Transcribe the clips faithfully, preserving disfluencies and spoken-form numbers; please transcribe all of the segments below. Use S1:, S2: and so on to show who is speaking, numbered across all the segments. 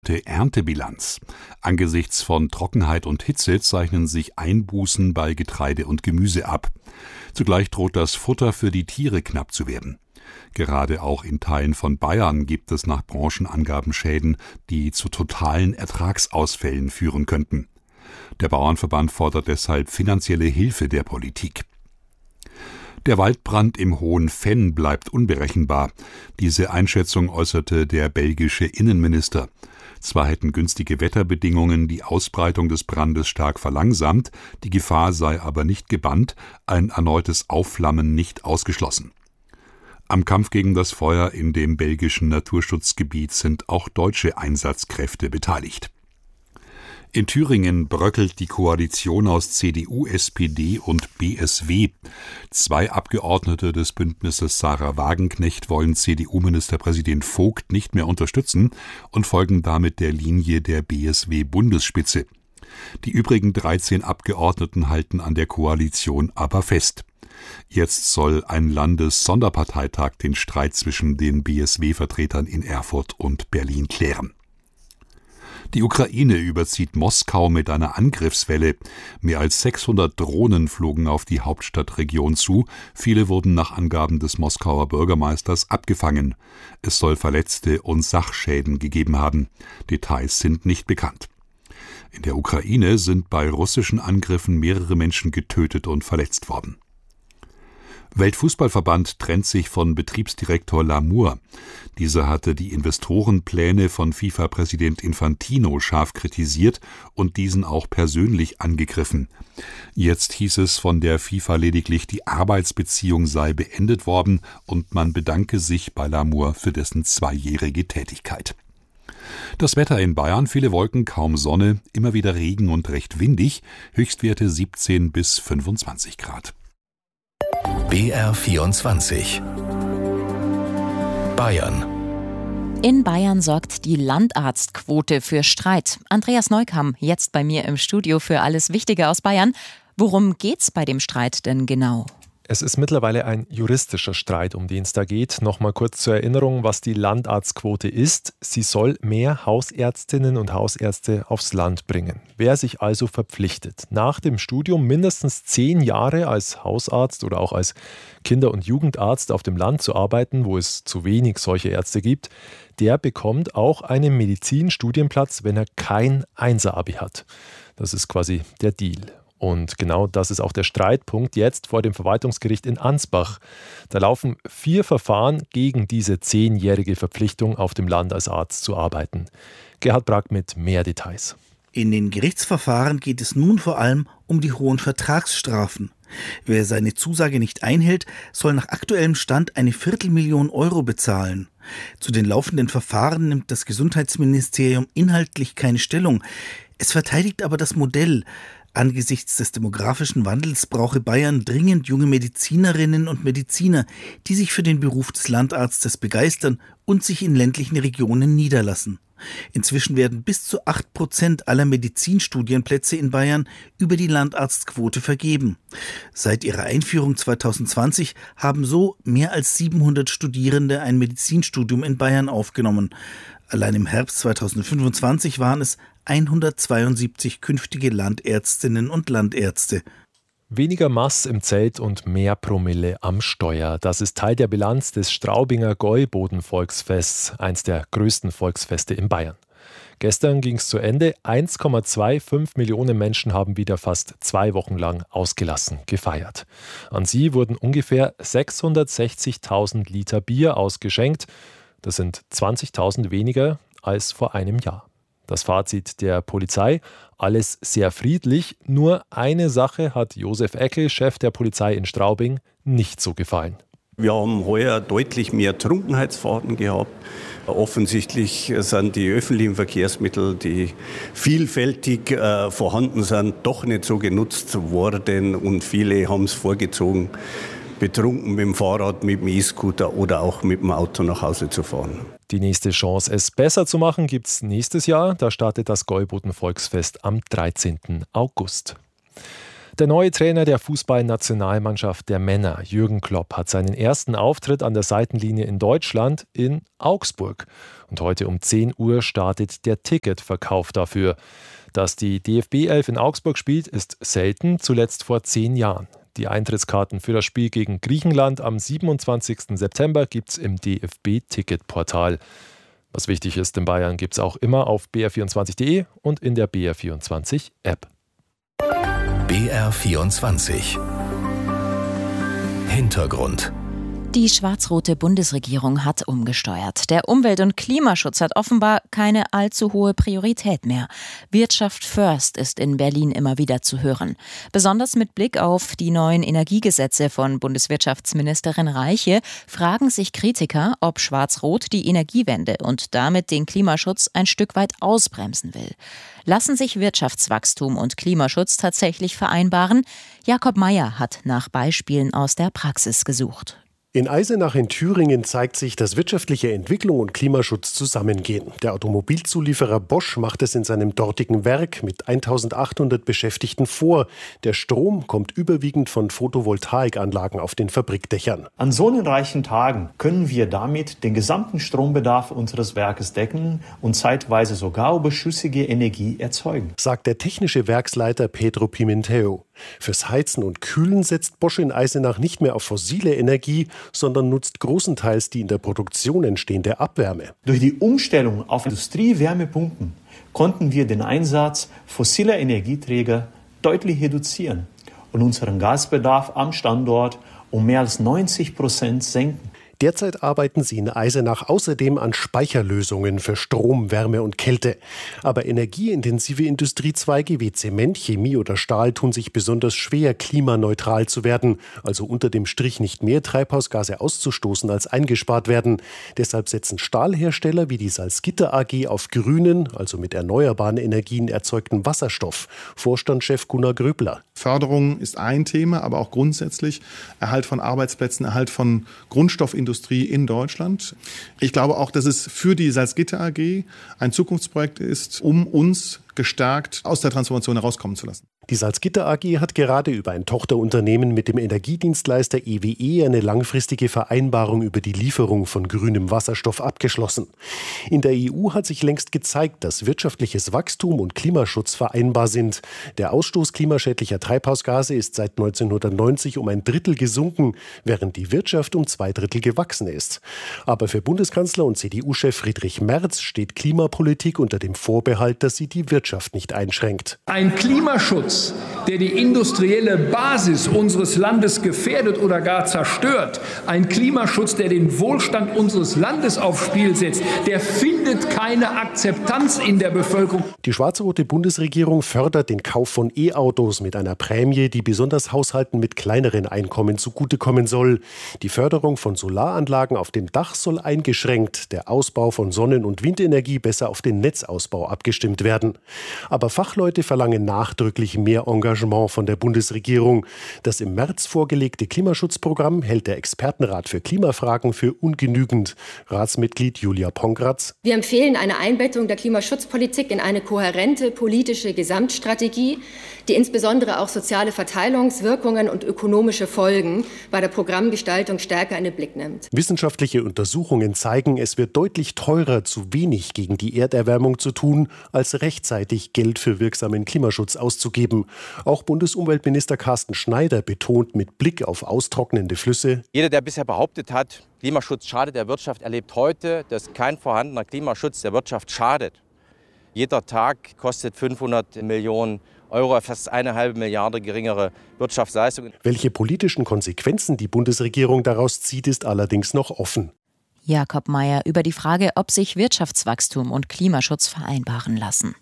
S1: Die Erntebilanz. Angesichts von Trockenheit und Hitze zeichnen sich Einbußen bei Getreide und Gemüse ab. Zugleich droht das Futter für die Tiere knapp zu werden. Gerade auch in Teilen von Bayern gibt es nach Branchenangaben Schäden, die zu totalen Ertragsausfällen führen könnten. Der Bauernverband fordert deshalb finanzielle Hilfe der Politik. Der Waldbrand im Hohen Venn bleibt unberechenbar. Diese Einschätzung äußerte der belgische Innenminister. Zwar hätten günstige Wetterbedingungen die Ausbreitung des Brandes stark verlangsamt, die Gefahr sei aber nicht gebannt, ein erneutes Aufflammen nicht ausgeschlossen. Am Kampf gegen das Feuer in dem belgischen Naturschutzgebiet sind auch deutsche Einsatzkräfte beteiligt. In Thüringen bröckelt die Koalition aus C D U, S P D und B S W. Zwei Abgeordnete des Bündnisses Sarah Wagenknecht wollen C D U-Ministerpräsident Vogt nicht mehr unterstützen und folgen damit der Linie der B S W-Bundesspitze. Die übrigen dreizehn Abgeordneten halten an der Koalition aber fest. Jetzt soll ein Landessonderparteitag den Streit zwischen den B S W-Vertretern in Erfurt und Berlin klären. Die Ukraine überzieht Moskau mit einer Angriffswelle. Mehr als sechshundert Drohnen flogen auf die Hauptstadtregion zu. Viele wurden nach Angaben des Moskauer Bürgermeisters abgefangen. Es soll Verletzte und Sachschäden gegeben haben. Details sind nicht bekannt. In der Ukraine sind bei russischen Angriffen mehrere Menschen getötet und verletzt worden. Weltfußballverband trennt sich von Betriebsdirektor Lamour. Dieser hatte die Investorenpläne von FIFA-Präsident Infantino scharf kritisiert und diesen auch persönlich angegriffen. Jetzt hieß es von der FIFA lediglich, die Arbeitsbeziehung sei beendet worden und man bedanke sich bei Lamour für dessen zweijährige Tätigkeit. Das Wetter in Bayern: viele Wolken, kaum Sonne, immer wieder Regen und recht windig, Höchstwerte siebzehn bis fünfundzwanzig Grad.
S2: B R vierundzwanzig Bayern.
S3: In Bayern sorgt die Landarztquote für Streit. Andreas Neukamm jetzt bei mir im Studio für alles Wichtige aus Bayern. Worum geht's bei dem Streit denn genau?
S4: Es ist mittlerweile ein juristischer Streit, um den es da geht. Nochmal kurz zur Erinnerung, was die Landarztquote ist. Sie soll mehr Hausärztinnen und Hausärzte aufs Land bringen. Wer sich also verpflichtet, nach dem Studium mindestens zehn Jahre als Hausarzt oder auch als Kinder- und Jugendarzt auf dem Land zu arbeiten, wo es zu wenig solche Ärzte gibt, der bekommt auch einen Medizinstudienplatz, wenn er kein Einser-Abi hat. Das ist quasi der Deal. Und genau das ist auch der Streitpunkt jetzt vor dem Verwaltungsgericht in Ansbach. Da laufen vier Verfahren gegen diese zehnjährige Verpflichtung, auf dem Land als Arzt zu arbeiten. Gerhard Brack mit mehr Details.
S5: In den Gerichtsverfahren geht es nun vor allem um die hohen Vertragsstrafen. Wer seine Zusage nicht einhält, soll nach aktuellem Stand eine Viertelmillion Euro bezahlen. Zu den laufenden Verfahren nimmt das Gesundheitsministerium inhaltlich keine Stellung. Es verteidigt aber das Modell. Angesichts des demografischen Wandels brauche Bayern dringend junge Medizinerinnen und Mediziner, die sich für den Beruf des Landarztes begeistern und sich in ländlichen Regionen niederlassen. Inzwischen werden bis zu acht Prozent aller Medizinstudienplätze in Bayern über die Landarztquote vergeben. Seit ihrer Einführung zweitausendzwanzig haben so mehr als siebenhundert Studierende ein Medizinstudium in Bayern aufgenommen. Allein im Herbst zweitausendfünfundzwanzig waren es hundertzweiundsiebzig künftige Landärztinnen und Landärzte.
S4: Weniger Mass im Zelt und mehr Promille am Steuer. Das ist Teil der Bilanz des Straubinger Gäuboden-Volksfests, eins der größten Volksfeste in Bayern. Gestern ging es zu Ende. eins Komma fünfundzwanzig Millionen Menschen haben wieder fast zwei Wochen lang ausgelassen gefeiert. An sie wurden ungefähr sechshundertsechzigtausend Liter Bier ausgeschenkt. Das sind zwanzigtausend weniger als vor einem Jahr. Das Fazit der Polizei: alles sehr friedlich. Nur eine Sache hat Josef Eckel, Chef der Polizei in Straubing, nicht so gefallen.
S6: Wir haben heuer deutlich mehr Trunkenheitsfahrten gehabt. Offensichtlich sind die öffentlichen Verkehrsmittel, die vielfältig äh, vorhanden sind, doch nicht so genutzt worden. Und viele haben es vorgezogen, betrunken mit dem Fahrrad, mit dem E-Scooter oder auch mit dem Auto nach Hause zu fahren.
S4: Die nächste Chance, es besser zu machen, gibt es nächstes Jahr. Da startet das Gäuboden-Volksfest am dreizehnten August. Der neue Trainer der Fußballnationalmannschaft der Männer, Jürgen Klopp, hat seinen ersten Auftritt an der Seitenlinie in Deutschland in Augsburg. Und heute um zehn Uhr startet der Ticketverkauf dafür. Dass die D F B elf in Augsburg spielt, ist selten, zuletzt vor zehn Jahren. Die Eintrittskarten für das Spiel gegen Griechenland am siebenundzwanzigsten September gibt es im D F B-Ticketportal. Was wichtig ist in Bayern, gibt es auch immer auf b r vierundzwanzig punkt d e und in der B R vierundzwanzig-App.
S2: B R vierundzwanzig Hintergrund.
S3: Die schwarz-rote Bundesregierung hat umgesteuert. Der Umwelt- und Klimaschutz hat offenbar keine allzu hohe Priorität mehr. Wirtschaft first ist in Berlin immer wieder zu hören. Besonders mit Blick auf die neuen Energiegesetze von Bundeswirtschaftsministerin Reiche fragen sich Kritiker, ob Schwarz-Rot die Energiewende und damit den Klimaschutz ein Stück weit ausbremsen will. Lassen sich Wirtschaftswachstum und Klimaschutz tatsächlich vereinbaren? Jakob Mayer hat nach Beispielen aus der Praxis gesucht.
S7: In Eisenach in Thüringen zeigt sich, dass wirtschaftliche Entwicklung und Klimaschutz zusammengehen. Der Automobilzulieferer Bosch macht es in seinem dortigen Werk mit eintausendachthundert Beschäftigten vor. Der Strom kommt überwiegend von Photovoltaikanlagen auf den Fabrikdächern.
S8: An sonnenreichen Tagen können wir damit den gesamten Strombedarf unseres Werkes decken und zeitweise sogar überschüssige Energie erzeugen,
S7: sagt der technische Werksleiter Pedro Pimentel. Fürs Heizen und Kühlen setzt Bosch in Eisenach nicht mehr auf fossile Energie, sondern nutzt großenteils die in der Produktion entstehende Abwärme.
S8: Durch die Umstellung auf Industriewärmepumpen konnten wir den Einsatz fossiler Energieträger deutlich reduzieren und unseren Gasbedarf am Standort um mehr als neunzig Prozent senken.
S7: Derzeit arbeiten sie in Eisenach außerdem an Speicherlösungen für Strom, Wärme und Kälte. Aber energieintensive Industriezweige wie Zement, Chemie oder Stahl tun sich besonders schwer, klimaneutral zu werden, also unter dem Strich nicht mehr Treibhausgase auszustoßen, als eingespart werden. Deshalb setzen Stahlhersteller wie die Salzgitter A G auf grünen, also mit erneuerbaren Energien erzeugten Wasserstoff. Vorstandschef Gunnar Gröbler.
S9: Förderung ist ein Thema, aber auch grundsätzlich Erhalt von Arbeitsplätzen, Erhalt von Grundstoffindustrie in Deutschland. Ich glaube auch, dass es für die Salzgitter A G ein Zukunftsprojekt ist, um uns gestärkt aus der Transformation herauskommen zu lassen.
S7: Die Salzgitter A G hat gerade über ein Tochterunternehmen mit dem Energiedienstleister E W E eine langfristige Vereinbarung über die Lieferung von grünem Wasserstoff abgeschlossen. In der E U hat sich längst gezeigt, dass wirtschaftliches Wachstum und Klimaschutz vereinbar sind. Der Ausstoß klimaschädlicher Treibhausgase ist seit neunzehnhundertneunzig um ein Drittel gesunken, während die Wirtschaft um zwei Drittel gewachsen ist. Aber für Bundeskanzler und C D U-Chef Friedrich Merz steht Klimapolitik unter dem Vorbehalt, dass sie die Wirtschaft nicht einschränkt.
S10: Ein Klimaschutz, der die industrielle Basis unseres Landes gefährdet oder gar zerstört, ein Klimaschutz, der den Wohlstand unseres Landes aufs Spiel setzt, der findet keine Akzeptanz in der Bevölkerung.
S7: Die schwarz-rote Bundesregierung fördert den Kauf von E-Autos mit einer Prämie, die besonders Haushalten mit kleineren Einkommen zugutekommen soll. Die Förderung von Solaranlagen auf dem Dach soll eingeschränkt, der Ausbau von Sonnen- und Windenergie besser auf den Netzausbau abgestimmt werden. Aber Fachleute verlangen nachdrücklich mehr Engagement von der Bundesregierung. Das im März vorgelegte Klimaschutzprogramm hält der Expertenrat für Klimafragen für ungenügend. Ratsmitglied Julia Pongratz.
S11: Wir empfehlen eine Einbettung der Klimaschutzpolitik in eine kohärente politische Gesamtstrategie, die insbesondere auch soziale Verteilungswirkungen und ökonomische Folgen bei der Programmgestaltung stärker in den Blick nimmt.
S7: Wissenschaftliche Untersuchungen zeigen, es wird deutlich teurer, zu wenig gegen die Erderwärmung zu tun, als rechtzeitig Geld für wirksamen Klimaschutz auszugeben. Auch Bundesumweltminister Carsten Schneider betont mit Blick auf austrocknende Flüsse:
S12: Jeder, der bisher behauptet hat, Klimaschutz schadet der Wirtschaft, erlebt heute, dass kein vorhandener Klimaschutz der Wirtschaft schadet. Jeder Tag kostet fünfhundert Millionen Euro, fast eine halbe Milliarde geringere Wirtschaftsleistung.
S7: Welche politischen Konsequenzen die Bundesregierung daraus zieht, ist allerdings noch offen.
S3: Jakob Mayer über die Frage, ob sich Wirtschaftswachstum und Klimaschutz vereinbaren lassen.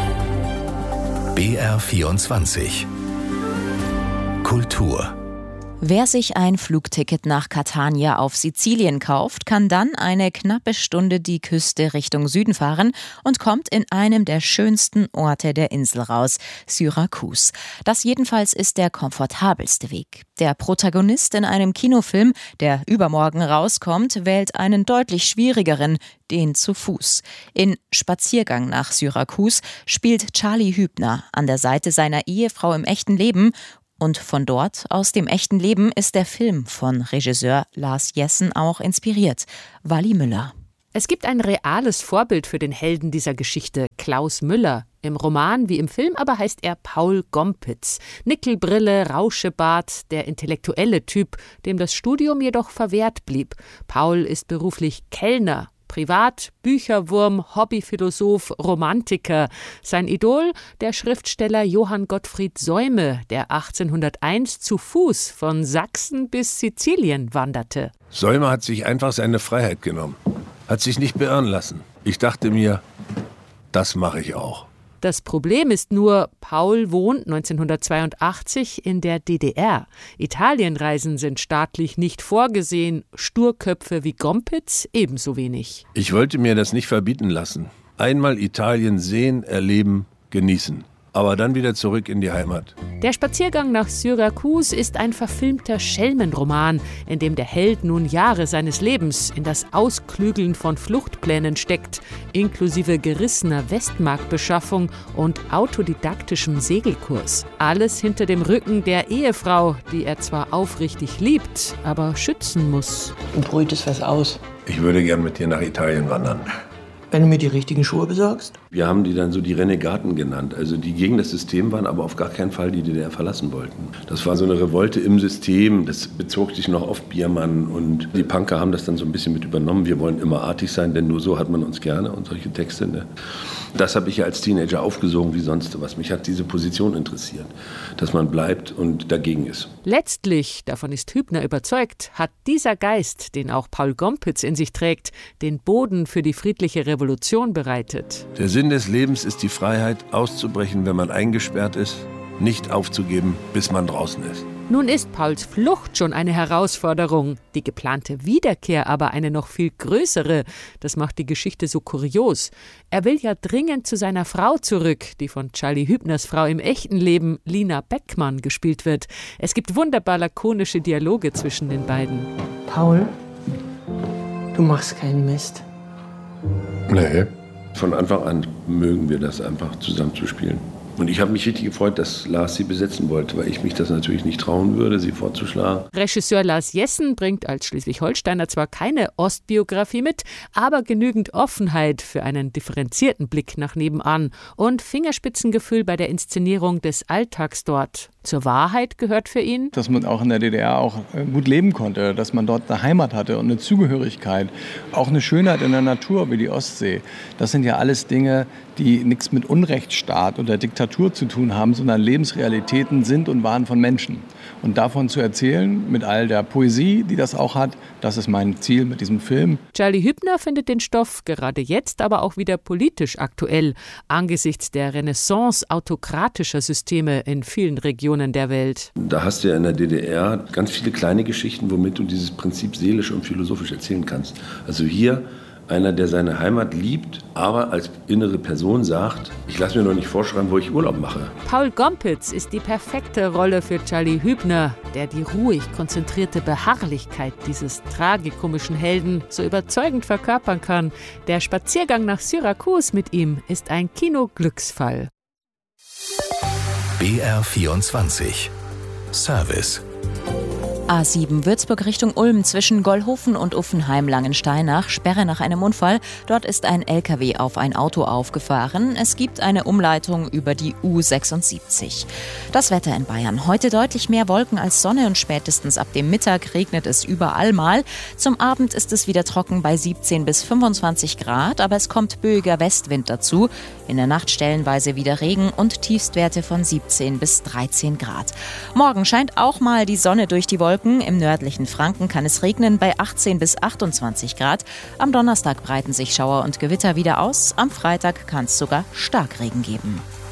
S2: B R vierundzwanzig Kultur.
S3: Wer sich ein Flugticket nach Catania auf Sizilien kauft, kann dann eine knappe Stunde die Küste Richtung Süden fahren und kommt in einem der schönsten Orte der Insel raus, Syrakus. Das jedenfalls ist der komfortabelste Weg. Der Protagonist in einem Kinofilm, der übermorgen rauskommt, wählt einen deutlich schwierigeren, den zu Fuß. In Spaziergang nach Syrakus spielt Charlie Hübner an der Seite seiner Ehefrau im echten Leben. Und von dort, aus dem echten Leben, ist der Film von Regisseur Lars Jessen auch inspiriert. Wally Müller.
S13: Es gibt ein reales Vorbild für den Helden dieser Geschichte, Klaus Müller. Im Roman wie im Film aber heißt er Paul Gompitz. Nickelbrille, Rauschebart, der intellektuelle Typ, dem das Studium jedoch verwehrt blieb. Paul ist beruflich Kellner. Privat, Bücherwurm, Hobbyphilosoph, Romantiker. Sein Idol, der Schriftsteller Johann Gottfried Säume, der achtzehnhunderteins zu Fuß von Sachsen bis Sizilien wanderte.
S14: Säume hat sich einfach seine Freiheit genommen, hat sich nicht beirren lassen. Ich dachte mir, das mache ich auch.
S13: Das Problem ist nur, Paul wohnt neunzehnhundertzweiundachtzig in der D D R. Italienreisen sind staatlich nicht vorgesehen, Sturköpfe wie Gompitz ebenso wenig.
S14: Ich wollte mir das nicht verbieten lassen. Einmal Italien sehen, erleben, genießen. Aber dann wieder zurück in die Heimat.
S13: Der Spaziergang nach Syrakus ist ein verfilmter Schelmenroman, in dem der Held nun Jahre seines Lebens in das Ausklügeln von Fluchtplänen steckt, inklusive gerissener Westmarkbeschaffung und autodidaktischem Segelkurs. Alles hinter dem Rücken der Ehefrau, die er zwar aufrichtig liebt, aber schützen muss.
S15: Du brütest was aus.
S14: Ich würde gern mit dir nach Italien wandern.
S15: Wenn du mir die richtigen Schuhe besorgst?
S14: Wir haben die dann so die Renegaten genannt, also die gegen das System waren, aber auf gar keinen Fall die D D R verlassen wollten. Das war so eine Revolte im System, das bezog sich noch auf Biermann und die Punker haben das dann so ein bisschen mit übernommen. Wir wollen immer artig sein, denn nur so hat man uns gerne und solche Texte. Ne? Das habe ich ja als Teenager aufgesogen wie sonst was. Mich hat diese Position interessiert, dass man bleibt und dagegen ist.
S13: Letztlich, davon ist Hübner überzeugt, hat dieser Geist, den auch Paul Gompitz in sich trägt, den Boden für die friedliche Revolution bereitet.
S14: Der Sinn des Lebens ist die Freiheit, auszubrechen, wenn man eingesperrt ist, nicht aufzugeben, bis man draußen ist.
S13: Nun ist Pauls Flucht schon eine Herausforderung, die geplante Wiederkehr aber eine noch viel größere. Das macht die Geschichte so kurios. Er will ja dringend zu seiner Frau zurück, die von Charlie Hübners Frau im echten Leben, Lina Beckmann, gespielt wird. Es gibt wunderbar lakonische Dialoge zwischen den beiden.
S15: Paul, du machst keinen Mist.
S14: Nee, von Anfang an mögen wir das einfach zusammen zu spielen. Und ich habe mich richtig gefreut, dass Lars sie besetzen wollte, weil ich mich das natürlich nicht trauen würde, sie vorzuschlagen.
S13: Regisseur Lars Jessen bringt als Schleswig-Holsteiner zwar keine Ostbiografie mit, aber genügend Offenheit für einen differenzierten Blick nach nebenan und Fingerspitzengefühl bei der Inszenierung des Alltags dort. Zur Wahrheit gehört für ihn,
S16: dass man auch in der D D R auch gut leben konnte, dass man dort eine Heimat hatte und eine Zugehörigkeit, auch eine Schönheit in der Natur wie die Ostsee. Das sind ja alles Dinge, die nichts mit Unrechtsstaat oder Diktatur zu tun haben, sondern Lebensrealitäten sind und waren von Menschen. Und davon zu erzählen, mit all der Poesie, die das auch hat, das ist mein Ziel mit diesem Film.
S13: Charlie Hübner findet den Stoff gerade jetzt aber auch wieder politisch aktuell, angesichts der Renaissance autokratischer Systeme in vielen Regionen der Welt.
S14: Da hast du ja in der D D R ganz viele kleine Geschichten, womit du dieses Prinzip seelisch und philosophisch erzählen kannst. Also hier einer, der seine Heimat liebt, aber als innere Person sagt, ich lasse mir noch nicht vorschreiben, wo ich Urlaub mache.
S13: Paul Gompitz ist die perfekte Rolle für Charlie Hübner, der die ruhig konzentrierte Beharrlichkeit dieses tragikomischen Helden so überzeugend verkörpern kann. Der Spaziergang nach Syrakus mit ihm ist ein Kino-Glücksfall.
S2: B R vierundzwanzig Service.
S3: A sieben Würzburg Richtung Ulm zwischen Gollhofen und Uffenheim-Langensteinach. Sperre nach einem Unfall. Dort ist ein L K W auf ein Auto aufgefahren. Es gibt eine Umleitung über die U sechsundsiebzig. Das Wetter in Bayern. Heute deutlich mehr Wolken als Sonne und spätestens ab dem Mittag regnet es überall mal. Zum Abend ist es wieder trocken bei siebzehn bis fünfundzwanzig Grad, aber es kommt böiger Westwind dazu. In der Nacht stellenweise wieder Regen und Tiefstwerte von siebzehn bis dreizehn Grad. Morgen scheint auch mal die Sonne durch die Wolken. Im nördlichen Franken kann es regnen bei achtzehn bis achtundzwanzig Grad. Am Donnerstag breiten sich Schauer und Gewitter wieder aus. Am Freitag kann es sogar Starkregen geben.